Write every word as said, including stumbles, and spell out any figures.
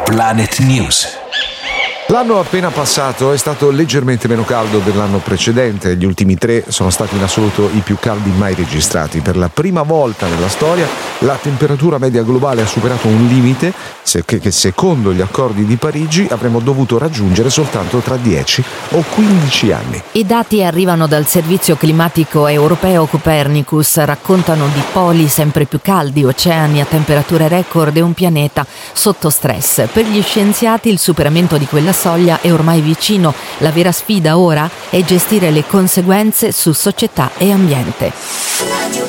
Planet News. L'anno appena passato è stato leggermente meno caldo dell'anno precedente. Gli ultimi tre sono stati in assoluto i più caldi mai registrati. Per la prima volta nella storia la temperatura media globale ha superato un limite che secondo gli accordi di Parigi avremmo dovuto raggiungere soltanto tra dieci o quindici anni. I dati arrivano dal servizio climatico europeo Copernicus, raccontano di poli sempre più caldi, oceani a temperature record e un pianeta sotto stress. Per gli scienziati il superamento di quella soglia è ormai vicino. La vera sfida ora è gestire le conseguenze su società e ambiente.